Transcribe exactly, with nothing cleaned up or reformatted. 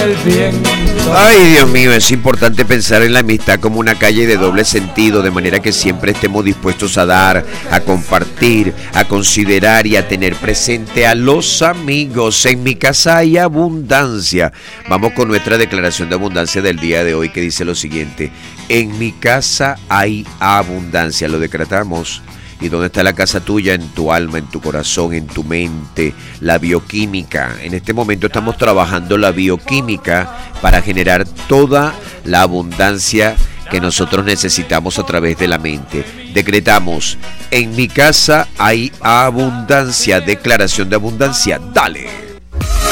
el viento. Ay, Dios mío, es importante pensar en la amistad como una calle de doble sentido, de manera que siempre estemos dispuestos a dar, a compartir, a considerar y a tener presente a los amigos. En mi casa hay abundancia. Vamos con nuestra declaración de abundancia del día de hoy, que dice lo siguiente: en mi casa hay abundancia. Lo decretamos. ¿Y dónde está la casa tuya? En tu alma, en tu corazón, en tu mente, la bioquímica. En este momento estamos trabajando la bioquímica para generar toda la abundancia que nosotros necesitamos a través de la mente. Decretamos: en mi casa hay abundancia. Declaración de abundancia. Dale.